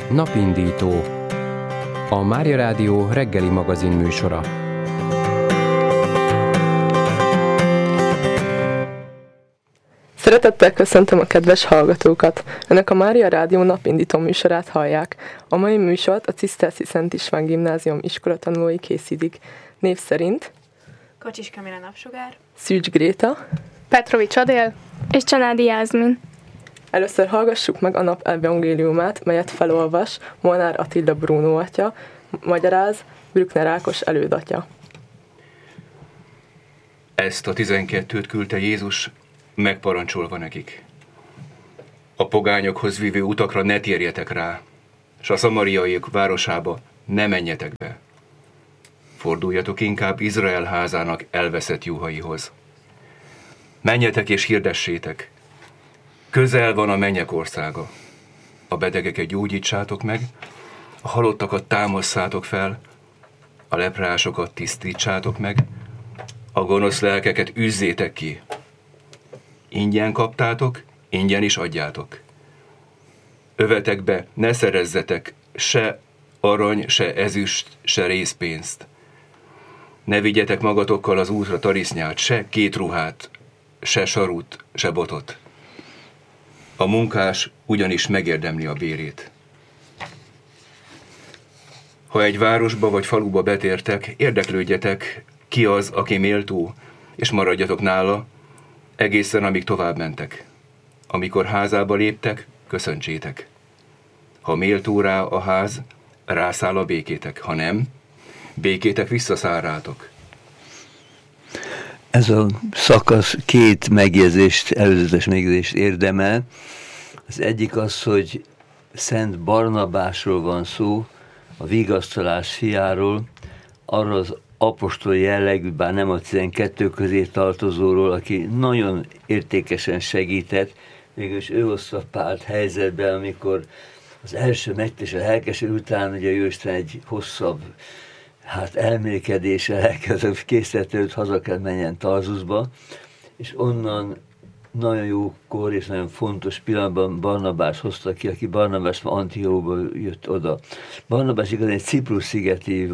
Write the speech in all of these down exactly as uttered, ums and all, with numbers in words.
Napindító, a Mária Rádió reggeli magazin műsora. Szeretettel köszöntöm a kedves hallgatókat! Önök a Mária Rádió napindító műsorát hallják. A mai műsort a Ciszterci Szent István Gimnázium iskolatanulói készítik. Név szerint Kocsis Kamila Napsugár, Szűcs Gréta, Petrovics Adél és Csanádi Jászmin. Először hallgassuk meg a nap evangéliumát, melyet felolvas Molnár Attila Bruno atya, magyaráz Brückner Ákos elődatya. Ezt a tizenkettőt küldte Jézus, megparancsolva nekik: a pogányokhoz vívő utakra ne térjetek rá, s a szamariaiak városába ne menjetek be. Forduljatok inkább Izrael házának elveszett juhaihoz. Menjetek és hirdessétek: közel van a mennyek országa. A betegeket gyógyítsátok meg, a halottakat támasszátok fel, a leprásokat tisztítsátok meg, a gonosz lelkeket üzzétek ki. Ingyen kaptátok, ingyen is adjátok. Övetekbe ne szerezzetek se arany, se ezüst, se rézpénzt. Ne vigyetek magatokkal az útra tarisznyát, se két ruhát, se sarut, se botot. A munkás ugyanis megérdemli a bérét. Ha egy városba vagy faluba betértek, érdeklődjetek, ki az, aki méltó, és maradjatok nála, egészen amíg tovább mentek. Amikor házába léptek, köszöntsétek. Ha méltó rá a ház, rászáll a békétek, ha nem, békétek visszaszáll rátok. Ez a szakasz két megjegyzést, előzetes megjegyzést érdemel. Az egyik az, hogy Szent Barnabásról van szó, a vigasztalás fiáról, arra az apostoli jellegű, bár nem a tizenkettő közé tartozóról, aki nagyon értékesen segített, mégis ő hozta Pált helyzetbe, amikor az első megtés a lelkeség után, ugye Jóisten egy hosszabb hát elmélkedéssel elkezdett készített, haza kell menjen Tarzuszba, és onnan nagyon jókor és nagyon fontos pillanatban Barnabás hozta ki, aki Barnabás Antiochóból jött oda. Barnabás igazán egy Ciprus-szigeti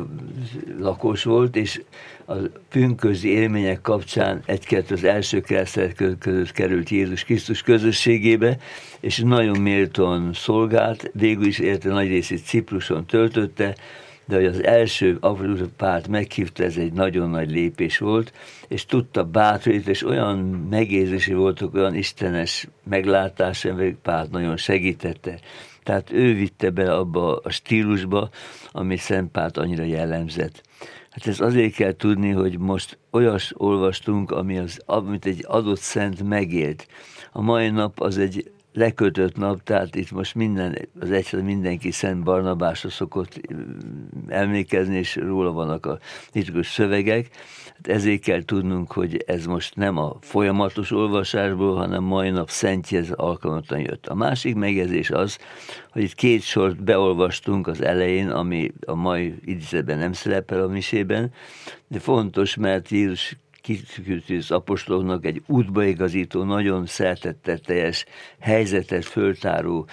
lakos volt, és a pünkösdi élmények kapcsán egy-kettő az első keresztelők között került Jézus Krisztus közösségébe, és nagyon méltóan szolgált, végül is érte nagy részét Cipruson töltötte, de hogy az első apostoli Pált meghívta, ez egy nagyon nagy lépés volt, és tudta bátorítani, és olyan megérzési voltak, olyan istenes meglátása, hogy Pált nagyon segítette. Tehát ő vitte be abba a stílusba, ami Szent Pált annyira jellemzett. Hát ez azért kell tudni, hogy most olyas olvastunk, ami az, amit egy adott szent megélt. A mai nap az egy lekötött nap, tehát itt most minden, az egyszerűen mindenki Szent Barnabásra szokott emlékezni, és róla vannak a titkos szövegek. Hát ezért kell tudnunk, hogy ez most nem a folyamatos olvasásból, hanem mai nap szentjéhez alkalmatlan jött. A másik megjegyzés az, hogy itt két sort beolvastunk az elején, ami a mai idézetben nem szerepel a misében, de fontos, mert Jézus kiküldte az apostoloknak egy útbaigazító, nagyon szeretetteljes helyzetet föltáró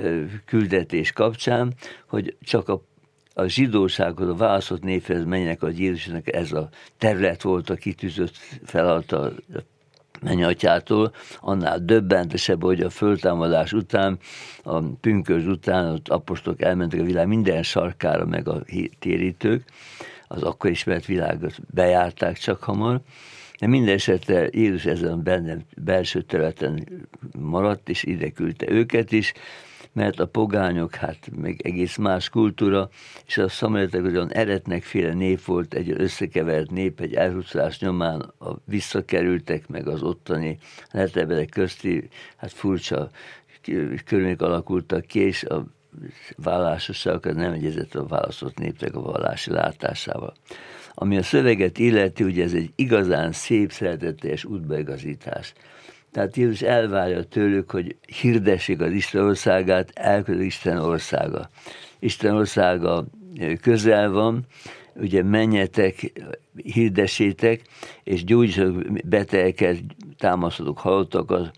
küldetés kapcsán, hogy csak a, a zsidósághoz, a választott néphez menjenek, a Jézusnak ez a terület volt a kitűzött feladat a mennyatyától, annál döbbentesebb, hogy a föltámadás után, a pünkösd után az apostolok elmentek a világ minden sarkára, meg a térítők, az akkor ismert világot bejárták csak hamar, de minden esetre Jézus ezen benne belső területen maradt, és ide küldte őket is, mert a pogányok, hát még egész más kultúra, és a szamariták olyan eretnekféle nép volt, egy összekevert nép, egy elhúzás nyomán a visszakerültek, meg az ottani letebelek közti, hát furcsa körülmények alakultak ki, és a vallásosságokat nem egyezett a választott népnek a vallási látásával. Ami a szöveget illeti, ugye ez egy igazán szép, szeretetteljes útbaigazítás. Tehát Jézus elvárja tőlük, hogy hirdessék az Isten országát, elkövetkezik Isten országa. Isten országa közel van, ugye menjetek, hirdessétek, és gyógyítsatok betegeket, támasztatok halottakat,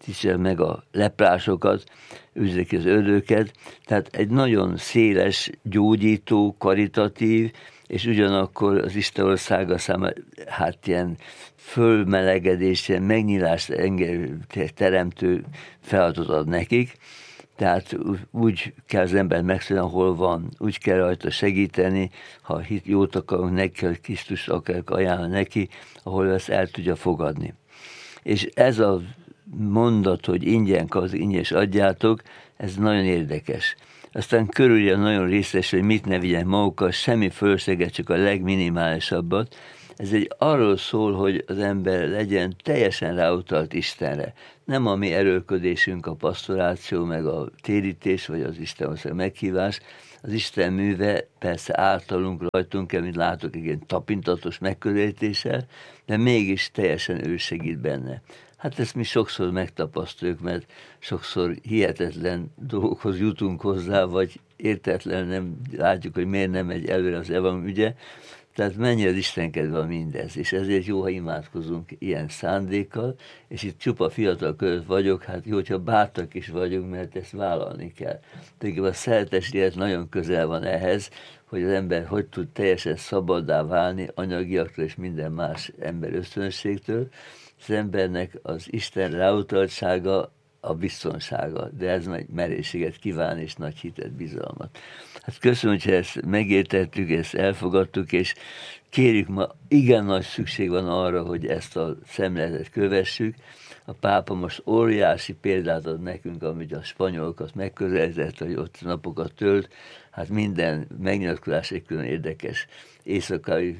tisztítsa meg a leprásokat, üldözze ki az ördögöket. Tehát egy nagyon széles, gyógyító, karitatív, és ugyanakkor az Isten országa számára hát ilyen fölmelegedés, ilyen megnyilást engem teremtő feladatot ad nekik. Tehát úgy kell az ember megszólni, ahol van, úgy kell rajta segíteni, ha hit jót akarunk neki, ha Krisztus akarunk ajánlani neki, ahol ezt el tudja fogadni. És ez a mondat, hogy ingyen az ingyen adjátok, ez nagyon érdekes. Aztán körülje nagyon részes, hogy mit ne vigyen magukkal, semmi fölösleget, csak a legminimálisabbat. Ez egy arról szól, hogy az ember legyen teljesen ráutalt Istenre. Nem a mi erőlködésünk, a pastoráció, meg a térítés, vagy az Isten meghívás. Az Isten műve persze általunk, rajtunk, amit látok, egy ilyen tapintatos megközelítéssel, de mégis teljesen ő segít benne. Hát ezt mi sokszor megtapasztaljuk, mert sokszor hihetetlen dolgokhoz jutunk hozzá, vagy értetlen nem látjuk, hogy miért nem megy előre az evangélium ügye. Tehát mennyire az Isten kedve van mindez, és ezért jó, ha imádkozunk ilyen szándékkal, és itt csupa fiatal között vagyok, hát jó, hogyha bátrak is vagyunk, mert ezt vállalni kell. Tehát a szeretes élet nagyon közel van ehhez, hogy az ember hogy tud teljesen szabaddá válni anyagiaktól és minden más ember ösztönösségtől. Az embernek az Isten ráutaltsága a biztonsága, de ez nagy merészséget kíván és nagy hitet, bizalmat. Hát köszönöm, hogy ezt megértettük, ezt elfogadtuk, és kérjük, ma igen nagy szükség van arra, hogy ezt a szemléletet kövessük. A pápa most óriási példát ad nekünk, amit a spanyolokat megközelített, hogy ott napokat tölt. Hát minden megnyilatkozás egy külön érdekes éjszakai.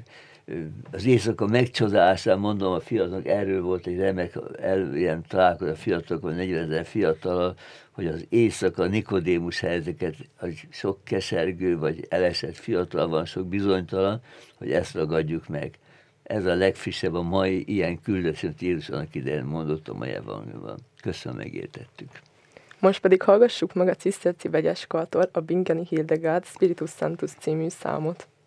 Az éjszaka megcsodálásán mondom, a fiatalok, erről volt egy remek el, ilyen találkozó a fiatalok, vagy negyvenezer fiatal, hogy az éjszaka Nikodémus helyzeteket, hogy sok kesergő, vagy elesett fiatal van, sok bizonytalan, hogy ezt ragadjuk meg. Ez a legfrissebb a mai ilyen küldetés, amit Jézus annak idején mondott a mai evangéliumban. Köszönöm, megértettük. Most pedig hallgassuk meg a ciszterci vegyes kantor, a Bingeni Hildegard Spiritus Sanctus című számot.